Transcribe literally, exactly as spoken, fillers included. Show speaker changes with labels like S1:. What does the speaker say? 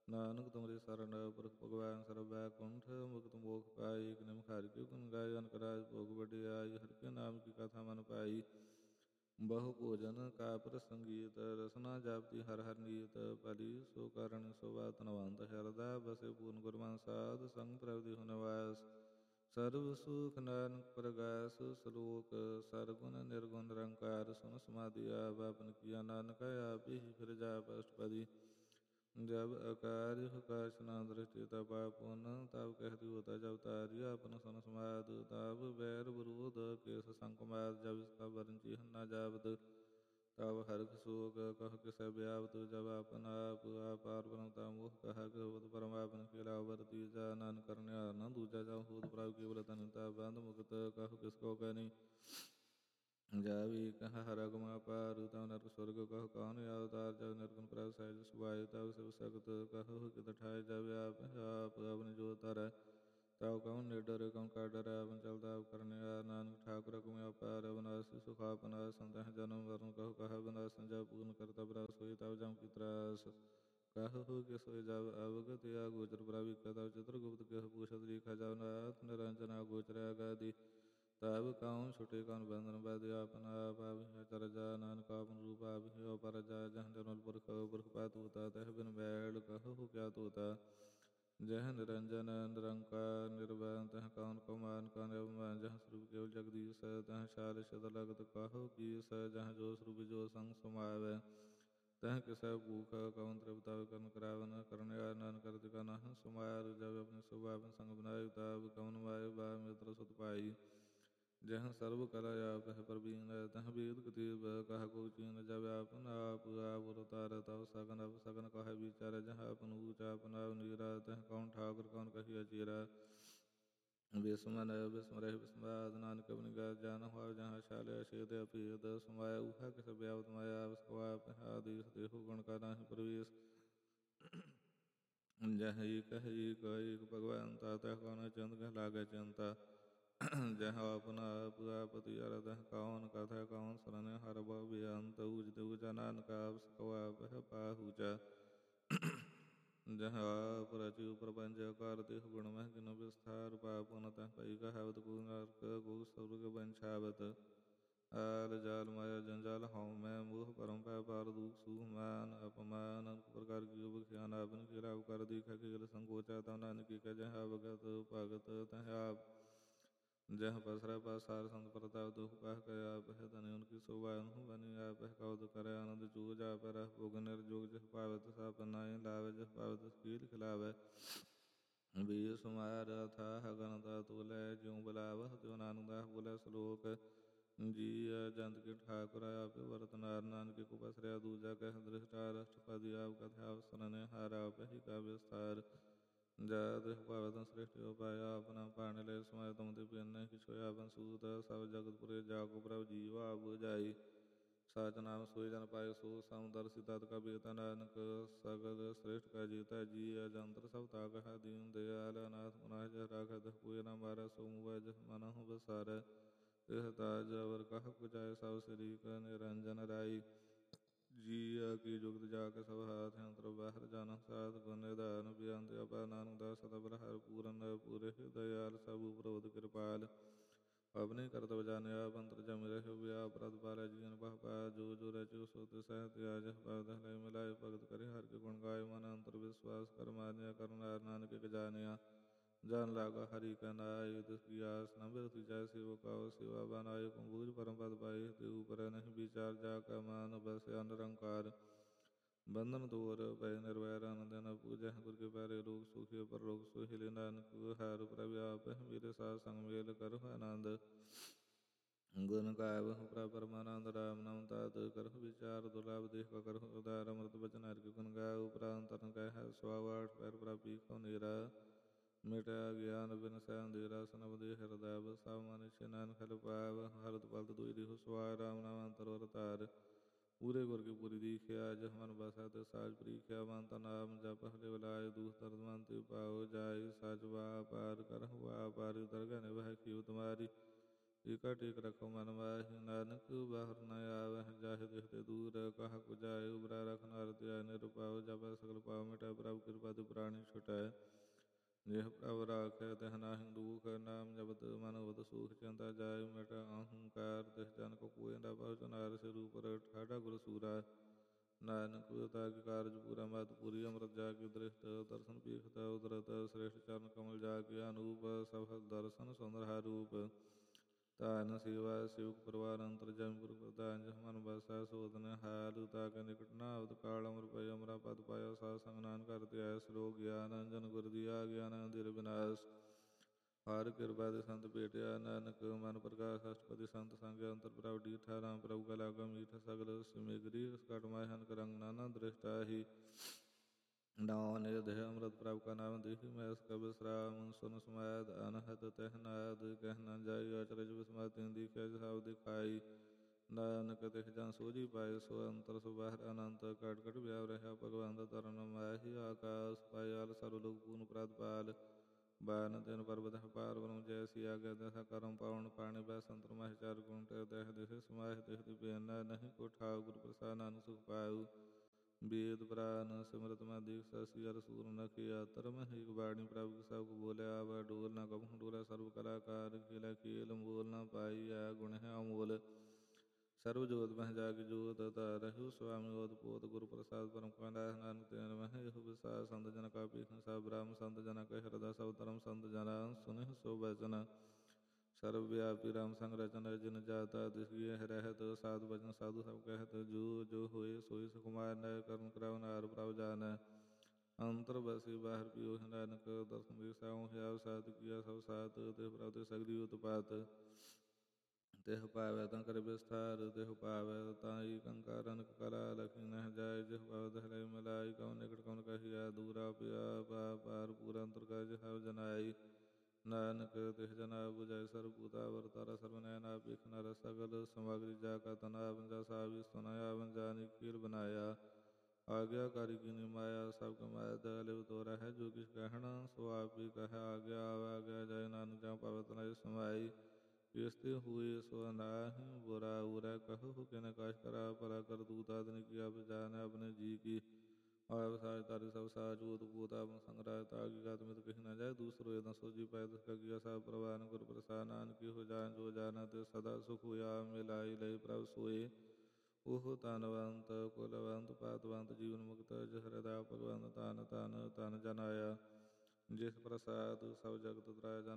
S1: ਨਾਨਕ ਤੁਮਰੀ ਸਰਣ ਪੁਰਖ ਭਗਵਾਨ ਸਰਬ ਬੈਕੁੰਠ ਮੁਕਤ ਮੋਖ ਪਾਈ। ਇਕ ਨਿਮਖ ਹਰਿ ਕੀ ਗੁਣ ਗਾਏ ਅਨਕ ਰਾਜ ਭੋਗ ਵਡਿਆਈ। ਹਰਿ ਕੇ ਨਾਮ ਕੀ ਕਥਾ ਮਨ ਪਾਈ ਬਹੁ ਭੋਜਨ ਕਾ ਪ੍ਰਸੰਗੀਤ। ਰਸਨਾ ਜਾਪਤੀ ਹਰਿ ਹਰਿ ਨੀਤ ਭਲੀ ਸੋ ਕਾਰਣ ਸੋ ਬਾਤ ਨਵੰਤ। ਹਿਰਦੈ ਬਸੇ ਪੂਰਨ ਗੁਰਮਨ ਸਾਧ ਸੰਗ ਪ੍ਰਭੁ ਦੇਹੁ ਨਿਵਾਸ। ਸਰਬ ਸੁਖ ਨਾਨਕ ਪ੍ਰਗਾਸ ਸਲੋਕ ਸਰਗੁਣ ਨਿਰਗੁਣ ਨਿਰੰਕਾਰ। ਸੁਨ ਸਮਾਧੀ ਆਪ ਆਪਨ ਕੀਆ ਨਾਨਕ ਆਪੇ ਹੀ ਫਿਰ ਜਾਪ ਅਸ਼ਟਪਦੀ। ਜਬ ਅਕਾਰਿ ਹੁਕਾਸ਼ ਨਾ ਦ੍ਰਿਸ਼ਟੀ ਤਬ ਆਪੁਨ ਤਬ ਕਹਿ ਹੋਤਾ। ਜਬ ਤਾਰੀ ਆਪਨ ਸੁਨ ਸਮਾਦ ਤਬ ਬੈਰ ਵਿਰੋਧ ਕੇਸ ਸੰਕਮਾਦ। ਜਬ ਇਸਕਾ ਵਰਨ ਚੀਹ ਨਾ ਜਾਵਤ ਤਬ ਹਰਖ ਸੋਕ ਕਹ ਕਿਸੈ ਬਿਆਵਤ। ਜਬ ਆਪਨ ਆਪ ਆਪਾਰ ਬ੍ਰਹਮਤਾ ਮੋਹ ਕਹਾ ਕਹਵਤ ਪਰਮ ਆਪਨ ਖੇਲਾ ਵਰਤੀ ਜਾ। ਨਾਨਕ ਕਰਨਿਆਰ ਨਾ ਦੂਜਾ ਜਾ ਹੋਤ ਪ੍ਰਭ ਕੇਵਲ ਤਨਿਤਾ ਬੰਧ ਮੁਕਤ ਕਹ ਕਿਸ ਕੋ ਕਹਿਨੀ। ਜਬ ਏਕ ਹਰਿ ਅਗਮ ਅਪਾਰ ਤਬ ਨਰਕ ਸੁਰਗ ਕਹੁ ਕੌਣ ਅਵਤਾਰ। ਜਬ ਨਿਰਗੁਣ ਪ੍ਰਭ ਸਹਿਜ ਸੁਭਾਏ ਤਬ ਸਿਵ ਸਗਤ ਕਹਹੁ ਕਿਤ ਠਾਏ। ਜਬ ਆਪ ਆਪ ਆਪਨ ਜੋਤ ਧਰੈ ਤਬ ਕਉਨ ਨਿਡਰ ਕਉਨ ਕਾ ਡਰੈ। ਆਪਨ ਚਲਦਾ ਆਪ ਕਰਨਿਆਰ ਨਾਨਕ ਠਾਕੁਰ ਅਗਮ ਅਪਾਰ। ਅਵਿਨਾਸੀ ਸੁਖ ਆਪਨਾਸ ਸੰਤਹਿ ਜਨਮ ਮਰਨ ਕਹੁ ਕਹਾ ਬਿਨਾਸਨ। ਜਬ ਪੂਰਨ ਕਰਤਾ ਪ੍ਰਭ ਸੋਈ ਤਬ ਜਮ ਕੀ ਤਰਾਸ ਕਹਹੁ ਕਿਸ ਹੋਇ। ਜਬ ਅਵਗਤ ਅਗੋਚਰ ਪ੍ਰਭ ਈਕਾ ਤਬ ਚਿਤ੍ਰਗੁਪਤ ਕਹੁ ਪੂਛਤ ਲੀਖਾ। ਜਬ ਨਾਥ ਨਿਰੰਜਨ ਅਗੋਚਰ ਅਗਾਦੀ ਤਬ ਕਉਨ ਛੁਟੇ ਕਉਨ ਬੰਧਨ ਬਾਧਿ। ਆਪਨ ਆਪ ਆਵਹਿ ਅਚਰਜਾ ਨਾਨਕ ਆਪਨ ਰੂਪ ਆਵਹਿ ਅਪਰਜਾ। ਜਹ ਨਿਰਮਲ ਪੁਰਖ ਪੁਰਖ ਪਾਤ ਹੋਤਾ ਤਹ ਬਿਨ ਬੈਲ ਕਹਹੁ ਕਿਆ ਤੋਤਾ। ਜਹ ਨਿਰੰਜਨ ਨਿਰੰਕਾਰ ਨਿਰਵੈਰ ਤਹ ਕਉਨ ਕਉ ਮਾਨ ਕਉਨ ਅਭਿਮਾਨ। ਜਹ ਸਰੂਪ ਕੇਵਲ ਜਗਦੀਸ਼ ਤਹ ਛਾਲ ਛਦ ਲਗਤ ਕਹਉ ਕੀਸ। ਜਹ ਜੋ ਸਰੂਪ ਜੋ ਸੰਗ ਸਮਾਵੈ ਤਹ ਕਿਸੈ ਭੂਖ ਕਉਨ ਤ੍ਰਿਪਤ। ਤਬ ਕਰਨ ਕਰਾਵਨ ਕਰਨਿਆਰ ਨਾਨਕ ਕਰਤ ਕਾ ਨਾਹਿ ਸੁਮਾਰ। ਜਬ ਆਪਨੇ ਸੁਭ ਆਪਨ ਸੰਗ ਬਨਾਏ ਤਬ ਕਉਨ ਮਾਏ ਬਾ ਮਿਤਰ ਸੁਤ ਪਾਈ। ਜਹ ਸਰਬ ਕਲਾ ਆਪਹਿ ਪ੍ਰਬੀਨ ਤਹ ਵੇਦ ਕਤੀਬ ਕਹਾ ਕੋ ਚੀਨ। ਜਬ ਆਪਨ ਆਪ ਆਪ ਅਵਤਾਰ ਤਬ ਸਗਨ ਅਪ ਸਗਨ ਕਹੈ ਵਿਚਾਰੈ। ਜਹ ਆਪਨ ਊਚ ਆਪਨ ਆਪ ਨੀਰਾ ਤਹ ਕਉਨ ਠਾਕੁਰ ਕਉਨ ਕਹੀਐ ਚੀਰਾ। ਬਿਸਮਨ ਬਿਸਮਰਹਿ ਬਿਸਮਾਦ ਨਾਨਕ ਆਪਣੀ ਗਤ ਜਾਨਹੁ ਆਪ। ਜਹਾਂ ਛਾਲਿਆ ਛੇਦ ਅਭੇਦ ਸਮਾਇਆ ਊਹਾ ਕਿਸ ਬਿਆਵਤ ਮਾਇਆ। ਆਪ ਸਕੋ ਆਪ ਆਦੇਸ ਦੇਹੁ ਗੁਣ ਕਾ ਨਾਹਿ ਪ੍ਰਵੇਸ਼। ਜਹ ਏਕ ਏਕ ਏਕ ਭਗਵਾਨ ਤਾ ਤਹ ਕਉਨ ਅਚੰਤ ਕਹਿ ਲਾਗੈ ਚਿੰਤਾ। ਜਹ ਆਪਨ ਆਪ ਆਪਤੀ ਅਰ ਤਹ ਕਉਨ ਕਥੈ ਕਉਨ ਸਰਨਿ ਹਰਿ ਭਉ ਬੇਅੰਤ। ਊਚਤਿ ਊਚਾ ਨਾਨਕ ਆਪ ਸਕੋ ਆਪਹਿ ਪਾਹੂਚਾ। ਜਹ ਆਪ ਰਚਿਉ ਪ੍ਰਪੰਚ ਕਰ ਦੇਹੁ ਗੁਣ ਮਹਿ ਕਿਨਹੁ ਵਿਸਥਾਰ। ਪਾਪੁਨ ਤਹ ਭਈ ਕਹਾਵਤ ਕੋ ਨਰਕ ਕੋ ਸਵਰਗ ਬੰਛਾਵਤ। ਆਲ ਜਾਲ ਮਾਇਆ ਜੰਜਾਲ ਹਉ ਮੈਂ ਮੋਹ ਭਰਮ ਭੈ ਪਾਰ ਦੂਖ ਸੂਖ ਮਾਨ ਅਪਮਾਨ। ਅਨੇਕ ਪ੍ਰਕਾਰ ਕੀਓ ਬਖਿਆਨ ਆਪਨ ਖੇਲਾ ਆਪ ਕਰ ਦੀਖੈ ਖੇਲ ਸੰਕੋਚਾ। ਤਬ ਨਾਨਕ ਕੀ ਕਹੈ ਜਹ ਅਵਗਤ ਭਗਤ ਤਹ ਆਪ। ਜਹ ਪਸਰੈ ਪਾਸਾਰ ਸੰਤ ਪ੍ਰਤਾਪ ਦੁਖ ਪਾਹ ਕੈ ਆਪਹਿ ਧਨਿ। ਉਨਕੀ ਸ਼ੋਭਾ ਅਨਹੂ ਬਨੀ ਆਪਹਿ ਕਉਤ ਕਰੈ ਆਨੰਦ ਜੋਜ। ਆਪੈ ਰਹਿ ਭੋਗ ਨਿਰਜੋਗ ਜਹ ਪਾਵੈ ਤਿਸ ਆਪਨ ਨਾਹੀ ਲਾਵੈ। ਜਹ ਪਾਵੈ ਤਿਸ ਕੀਲ ਖਿਲਾਵੈ। ਬੇਸੁਮਾਰ ਅਥਾਹ ਅਗਨ ਤਾ ਤੋਲੈ ਜਿਉ ਬੁਲਾਵਹੁ ਤਿਉ ਨਾਨਕ ਦਾਸ ਬੋਲੇ। ਸ਼ਲੋਕ ਜੀਅ ਜੰਤ ਕੇ ਠਾਕੁਰ ਆਪੇ ਵਰਤ ਨਾਰ। ਨਾਨਕ ਕੋ ਪਸਰਿਆ ਦੂਜਾ ਕਹਿ ਦ੍ਰਿਸ਼ਟਾਰ। ਅਸ਼ਟਪਦੀ ਆਪ ਕਥੈ ਆਪ ਸਰਨਿ ਹਰਿ ਆਪਹਿ ਕਾ ਵਿਸਥਾਰ। ਜਾ ਦੇਹੁ ਭਾਵੈ ਤਹੁ ਸ੍ਰਿਸ਼ਟਿ ਉਪਾਇਆ। ਆਪਨਾ ਭਾਣੈ ਲਏ ਸਮਾਏ ਤੁਮ ਤੇ ਭਿੰਨ ਨਹਿ ਕਿਛੁ ਹੋਇਆ। ਆਪਨ ਸੂਤ ਸਭ ਜਗਤ ਪੁਰੇ ਜਾ ਕੋ ਪ੍ਰਭ ਜੀਵ ਆਪ ਬੁਝਾਈ। ਸਾਚ ਨਾਮ ਸੋਈ ਜਨ ਪਾਏ ਸੋ ਸਮਦਰਸੀ ਤਤ ਕਾ ਬੇਤਾ। ਨਾਨਕ ਸਗਲ ਸ੍ਰਿਸ਼ਟ ਕਾ ਜੀਤਾ। ਜੀਅ ਜੰਤਰ ਸਭ ਤਾਕਹਿ ਦੀਨ ਦਿਆਲ। ਅਨਾਥ ਅਨਾਥ ਜਹ ਰਾਖੈ ਤਹ ਕੋਇ ਨ ਮਾਰੈ। ਸੋ ਮੁਵੈ ਜਹ ਮਨਹੁ ਬਸਾਰੈ ਤਿਹ ਤਾਜ ਅਵਰ ਕਹ ਪੁਜਾਏ। ਸਭ ਸਿਰੀਕ ਨਿਰੰਜਨ ਰਾਈ। ਜੀਅ ਕੀ ਜੁਗਤ ਜਾ ਕੇ ਸਭ ਹਾਥ ਅੰਤਰ ਬਾਹਰ। ਜਾਨਹੁ ਸਾਧ ਗੁਣ ਨਿਧਾਨ ਬੇਅੰਤ ਅਪਾਰ। ਨਾਨਕ ਦਾਸ ਸਦਾ ਬਲਿਹਾਰ ਪੂਰਨ ਪੁਰਹਿ ਦਇਆਲ। ਸਭ ਉਪਰ ਉਦ ਕਿਰਪਾਲ ਆਪਨੇ ਕਰਤਬ ਜਾਣਿਆ। ਆਪ ਅੰਤਰ ਜਾਮਿ ਰਹਿਓ ਵਿਆਪ ਪ੍ਰਦ ਪਾਲੈ। ਜੀਅਨ ਬਹ ਪਾਇਆ ਜੋ ਜੋ ਰਚਿਉ ਸੋ ਤਿਸਹਿ ਧਿਆਇ। ਜਹ ਪਾਵੈ ਤਹ ਲਇ ਮਿਲਾਇ ਭਗਤ ਕਰੇ ਹਰਿ ਕੇ ਗੁਣ ਗਾਏ। ਮਨ ਅੰਤਰ ਵਿਸਵਾਸ ਕਰ ਮਾਨਿਆ ਕਰਨਾਰ ਨਾਨਕ ਇਕ ਜਾਣਿਆ। ਜਾਨ ਲਾਗਾ ਹਰਿ ਕੈ ਨਾਇ ਤਿਸ ਕੀ ਆਸ ਨ ਬਿਰਥੀ ਜਾਇ। ਸੇਵਕਾਉ ਸੇਵਾ ਬਨਾਇ ਕੰ ਪਰਮ ਪਦ ਪਾਏ। ਤੇ ਉਪਰੈ ਨਹਿ ਵਿਚਾਰ ਜਾ ਕਾ ਮਨ ਬਸਿਆ ਨਿਰੰਕਾਰ। ਬੰਧਨ ਤੋਰ ਭੈ ਨਿਰਵੈਰ ਆਨੰਦ ਨ ਪੂਜਹਿ। ਗੁਰ ਕੇ ਪਿਆਰੇ ਲੋਕ ਸੁਖੀ ਪਰਲੋਕ ਸੁਹੇਲੇ। ਨਾਨਕ ਹਰਿ ਪ੍ਰਭ ਆਪਹਿ ਮੇਰੇ ਸਾਧ ਸੰਗ ਮੇਲ ਕਰਹੁ ਆਨੰਦ। ਗੁਣ ਗਾਵਹੁ ਪ੍ਰਭ ਪਰਮਾਨੰਦ। ਰਾਮ ਨਾਮ ਤਤ ਕਰਹੁ ਵਿਚਾਰ। ਦੁਰਲਭ ਦੇਹ ਕਾ ਕਰਹੁ ਉਧਾਰ। ਅੰਮ੍ਰਿਤ ਬਚਨ ਹਰਿ ਕੇ ਗੁਣ ਗਾਏ। ਉਪਰਾਂਤ ਤਰਨ ਕਹਿ ਸੁਆਵ ਆਠ ਪੈਰ ਪ੍ਰਭ ਪੀਖਹੁ ਨੀਰਾ। ਮਿਟਿਆ ਗਿਆਨ ਬਿਨਸੈ ਅੰਧੇਰਾ। ਸਨਬਿ ਹਿਰਦੈ ਬਸਾਵ ਮਨ ਇਛੈ ਨਾਨਕ ਖਲ ਪਾਵ। ਹਰਤ ਪਲਤ ਦੁਇ ਦੇਹੁ ਸਵਾਰ। ਰਾਮ ਨਾਮ ਅੰਤਰ ਵਰ ਧਾਰ। ਪੂਰੇ ਗੁਰ ਕੀ ਪੂਰੀ ਦੀਖਿਆ। ਜਹ ਮਨ ਬਸੈ ਤਿਸ ਸਾਜ ਪ੍ਰੀਖਿਆ। ਮਨ ਤਨ ਨਾਮ ਜਪਿ ਲਿਵ ਲਾਇ। ਦੂਖ ਦਰਦ ਮਨ ਤੇ ਪਾਉ ਜਾਇ। ਸਚ ਵਾਪਾਰ ਕਰਹੁ ਵਾਪਾਰੀ। ਦਰਗਹਿ ਨਿਭਹਿ ਕੀਓ ਤੁਮਾਰੀ। ਏਕਾ ਟੇਕ ਰਖੋ ਮਨ ਮਾਹਿ, ਨਾਨਕ ਬਾਹਰ ਨ ਆਵਹਿ ਜਾਹਿ ਦਿਸਦੇ ਦੂਰ। ਕਹਾ ਕੋ ਜਾਇ ਉਬਰਾ ਰਖ ਨਾਰ ਧਿਆਇ ਨਿਰਭਉ, ਜਪੈ ਸਗਲ ਪਾਉ ਮਿਟਾਇ ਪ੍ਰਭ ਕਿਰਪਾ ਤੇ ਪ੍ਰਾਣੀ ਛੁਟੈ। ਜਿਹ ਪ੍ਰਭ ਰਾਖੈ ਤਿਹ ਨਾਹਿ ਦੁਖ, ਨਾਮ ਜਪਤ ਮਨ ਹੋਤ ਸੂਖ। ਚਿੰਤਾ ਜਾਇ ਮਿਟ ਅਹੰਕਾਰ, ਤਿਸ ਜਨ ਕੋ ਕੋਇ ਨਾ ਪਹੁੰਚ। ਨਾਰ ਸਰੂਪ ਠਾਠਾ ਗੁਰ ਸੂਰਾ, ਨਾਨਕ ਤਾ ਕੇ ਕਾਰਜ ਪੂਰਾ। ਮਤ ਪੂਰੀ ਅੰਮ੍ਰਿਤ ਜਾ ਕੇ ਦ੍ਰਿਸ਼ਟ, ਦਰਸ਼ਨ ਪੀਖਤ ਉਦਰਤ। ਸ੍ਰੇਸ਼ਟ ਚਰਨ ਕਮਲ ਜਾ ਕੇ ਅਨੂਪ, ਸਫਲ ਦਰਸ਼ਨ ਸੁੰਦਰ ਹਰ ਰੂਪ। ਧਾਰਨ ਸੇਵਾ ਸੇਵਕ ਪਰਿਵਾਰ, ਅੰਤਰ ਜਮ ਗੁਰੂ ਪ੍ਰਧਾਨ। ਜਿਸ ਮਨ ਬਸੈ ਸੋਧ ਨਿਹਾਲ, ਤਾ ਕੇ ਨਿਕਟ ਨ ਆਵਤ ਕਾਲ। ਅਮਰ ਪਏ ਅਮਰਾ ਪਦ ਪਾਇਆ, ਸਾਧ ਸੰਗ ਨਾਨਕ ਘਰ ਧਿਆਇਆ। ਸਲੋਕ ਗਿਆਨ ਅੰਜਨ ਗੁਰ ਦੀਆ, ਗਿਆਨ ਅੰਧੇਰ ਵਿਨਾਸ਼। ਹਰ ਕਿਰਪਾ ਤੇ ਸੰਤ ਭੇਟਿਆ, ਨਾਨਕ ਮਨ ਪ੍ਰਗਾਸ। ਅਸ਼ਟਪਦੀ ਸੰਤ ਸੰਗ ਅੰਤਰ ਪ੍ਰਭ ਡੀਠਾ, ਰਾਮ ਪ੍ਰਭੂ ਕਾ ਲਾਗਾ ਮੀਠਾ। ਸਗਲ ਸਿਮਗਰੀ ਘਟ ਮਾਹਿ, ਹਨਕ ਰੰਗ ਨਾਨਾ ਦ੍ਰਿਸ਼ਟ ਆਹੀ। ਨਾਉ ਨਿਰਦੇਹ ਅੰਮ੍ਰਿਤ ਪ੍ਰਭ ਕਾ ਨਾਮ, ਦੇਹੀ ਮੈਂ ਇਸ ਕਾ ਵਿਸਰਾਮ। ਸੁਨ ਸਮਾਦ ਅਨਹਦ ਤਹ ਨਾਦ, ਕਹਿ ਨ ਜਾਈ। ਅਚਰਜ ਵਿਸਮਤ ਤਿਨ ਦੀਖਿਆ, ਸਭ ਦਿਖਾਈ। ਨਾਨਕ ਤਿਸ ਜਨ ਸੋਝੀ ਪਾਏ, ਸੋ ਅੰਤਰ ਸੋ ਬਾਹਰ ਅਨੰਤ। ਘਟ ਘਟ ਵਿਆਪ ਰਹਿਆ ਭਗਵੰਤ, ਤਰਨ ਮਾਹਿ ਆਕਾਸ ਪਾਏ। ਆਲ ਸਰਬ ਲੋਕ ਪੂਰਨ ਪ੍ਰਤਪਾਲ, ਬਾਰਨ ਤਿਨ ਪਰਬਤ ਪਾਰ। ਬ੍ਰਹਮ ਜੈਸੀ ਆਗਿਆ ਤੈਸਾ ਕਰਮ ਪਾਉਣ, ਪਾਣੀ ਬੈ ਸੰਤਰ ਮਾਹਿ ਚਾਰ ਗੁਣ। ਤਹਿ ਦੇਹ ਦਿਖ ਸਮਾਹਿ ਤਿਹ ਭੇਨਾ, ਨਹੀਂ ਕੋ ਠਾਉ। ਗੁਰ ਪ੍ਰਸਾਦਿ ਨਾਨਕ ਸੁਖ ਪਾਉ। ਵੇਦ ਪੁਰਾਨ ਸਿਮਰਤ ਮੈਂ ਦੇਖ, ਸਸੀ ਅਰ ਸੂਰ ਨਖੇ ਅਤਰ। ਮਹਿ ਏਕ ਬਾਣੀ ਪ੍ਰਭ ਕੀ ਸਭ ਕੋ ਬੋਲਿਆ, ਆਵੈ ਡੋਲ ਨ ਕਬਹੂੰ ਡੋਲਿਆ। ਸਰਬ ਕਲਾਕਾਰ ਖੇਲਾ ਖੇਲ, ਮੋਲ ਨ ਪਾਈਐ ਗੁਣ ਹੈ ਅਮੋਲ। ਸਰਬ ਜੋਤ ਮਹਿ ਜਾਗੀ ਜੋਤ, ਧਰਿ ਸੁਆਮੀ ਓਤ ਪੋਤ। ਗੁਰ ਪ੍ਰਸਾਦਿ ਪਰਮ ਕਮਲਾਇ, ਨਾਨਕ ਤੈਨ ਮਹਿ ਇਹੋ ਵਿਸਾਰ। ਸੰਤ ਜਨ ਕਾ ਭੀਖਨ ਸਭ ਬ੍ਰਹਮ, ਸੰਤ ਜਨਾ ਕੈ ਹਿਰਦੈ ਸਭ ਧਰਮ। ਸੰਤ ਜਨਾ ਸੁਨਿ ਸੋ ਬਚਨ, ਸਰਬ ਵਿਆਪੀ ਰਾਮ ਸੰਗ ਰਚਨ। ਜਿਨ ਜਾਤਾ ਦਿਸਗਿਆ ਰਹਿਤ, ਸਾਧ ਬਚਨ ਸਾਧੂ ਸਭ ਕਹਿਤ। ਜੋ ਜੋ ਹੋਏ ਸੋਈ ਸੁਖਮਾਰ, ਨੈ ਕਰਮ ਕਰਾਉ ਨਾਰ ਪ੍ਰਭ ਜਾਨੈ। ਅੰਤਰ ਬਸੀ ਬਾਹਰ ਪਿਓਹਿ, ਨਾਨਕ ਦਰਸ਼ਨ ਦੇ ਸਾਉ। ਹਿਆਵ ਸਾਧ ਕੀਆ ਸਭ ਸਾਥ, ਤਿਹ ਪ੍ਰਭ ਤੇ ਸਗਲੀ ਉਤਪਾਤ। ਤਿਹ ਪਾਵੈ ਤਾਂ ਕਰੇ ਵਿਸਥਾਰ, ਤਿਹ ਪਾਵੈ ਤਾਂ ਏਕ ਓੰਕਾਰ। ਅਨਕ ਕਲਾ ਲਖੀ ਨਹਿ ਜਾਇ, ਜਿਹ ਪਾਵੈ ਤਿਹ ਲਇ ਮਿਲਾਇ। ਕਉ ਨਿਕਟ ਕਉਨ ਕਹੀਐ ਦੂਰਾ, ਪਿਆ ਪਾਰ ਪੂਰਾ ਅੰਤਰ ਕਾਰਜ ਸਭ ਜਨਾਈ। ਨਾਨਕ ਤਿਸ ਜਨ ਆਪ ਬੁਝਾਏ ਸਰਬ ਭੂਤਾ, ਵਰਤਾਰਾ ਸਰਬ ਨੈਣ ਆਪ ਵੇਖ। ਨਰ ਸਗਲ ਸਮਗਰੀ ਜਾ ਕਾ ਤਨ, ਆਵਨ ਜਾ ਸਾਵੀ ਸੁਨਾਇਆ। ਆਵਨ ਜਾਨੀ ਕੀਲ ਬਨਾਇਆ, ਆਗਿਆਕਾਰੀ ਕੀਨੀ ਮਾਇਆ। ਸਭ ਕੈ ਮਾਇਆ ਦਇਆ ਲਿਵ ਤੋਰਾ ਹੈ, ਜੋ ਕਿਛ ਕਹਿਣਾ ਸੋ ਆਪ ਹੀ ਕਹੈ। ਆਗਿਆ ਆਵੈ ਆਗਿਆ ਜਾਇ, ਨਾਨਕ ਜਮ ਪਾਵੈ ਤਨੈ ਸਮਾਈ। ਕਿਸ ਤੇ ਹੋਏ ਸੋ ਨਾਹਿ ਬੁਰਾ, ਉਰੈ ਕਹਹੁ ਕਿਨ ਕਛ ਕਰਾ। ਭਲਾ ਕਰਤੂਤ ਆਦਿਨ ਕੀ ਆਪ ਜਾਣੈ, ਆਪਣੇ ਜੀ ਕੀ। ਆਪ ਸਾਜ ਧਾਰਿ ਸਭ ਸਾਜ, ਓਤ ਪੋਤ ਆਪਨ ਸੰਗ ਰਾਜ। ਤਾਗੀ ਗਾਤ ਮਿਤ ਕਹੀ ਨ ਜਾਏ, ਦੂਸਰੋ ਏਦਾਂ ਸੋਝੀ ਪਾਏ। ਤਿਸ ਕਾ ਕੀਆ ਸਭ ਪ੍ਰਵਾਨ, ਗੁਰ ਪ੍ਰਸਾਦਿ ਨਾਨਕ ਇਹੋ ਜਾਣ। ਜੋ ਜਾਣੈ ਤਿਸ ਸਦਾ ਸੁਖ ਹੋਇਆ, ਮਿਲਾਈ ਲਏ ਪ੍ਰਭ ਸੋਏ। ਉਹ ਧਨਵੰਤ ਕੁਲਵੰਤ ਪਾਤਵੰਤ, ਜੀਵਨ ਮੁਕਤ। ਜਿਸ ਹਿਰਦੈ ਭਗਵੰਤ ਧਨ ਧਨ ਧਨ ਜਨ ਆਇਆ। ਜਿਸ ਪ੍ਰਸਾਦਿ ਸਭ ਜਗਤ ਤਰਾਇਆ। ਜਨ